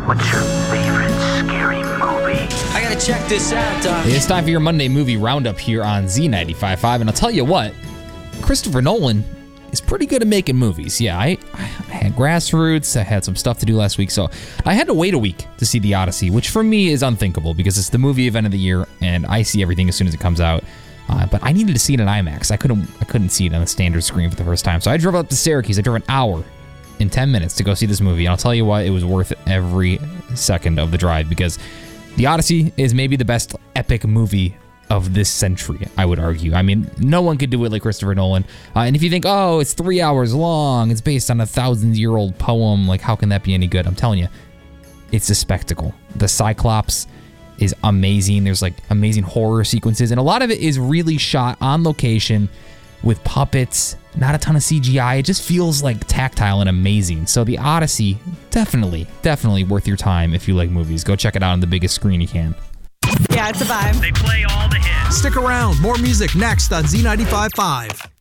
What's your favorite scary movie? I gotta check this out, Doc. It's time for your Monday movie roundup here on Z95.5, and I'll tell you what, Christopher Nolan is pretty good at making movies. Yeah, I had Grassroots, I had some stuff to do last week, so I had to wait a week to see The Odyssey, which for me is unthinkable because it's the movie event of the year, and I see everything as soon as it comes out. But I needed to see it in IMAX. I couldn't see it on the standard screen for the first time, so I drove up to Syracuse. I drove an hour and 10 minutes to go see this movie, and I'll tell you what, it was worth every second of the drive because The Odyssey is maybe the best epic movie of this century, I would argue. I mean, no one could do it like Christopher Nolan. And if you think, oh, it's 3 hours long, it's based on a 1,000-year-old poem, like how can that be any good? I'm telling you, it's a spectacle. The Cyclops is amazing. There's like amazing horror sequences, and a lot of it is really shot on location with puppets, not a ton of CGI. It just feels like tactile and amazing. So The Odyssey, definitely worth your time if you like movies. Go check it out on the biggest screen you can. Yeah, it's a vibe. They play all the hits. Stick around. More music next on Z95.5.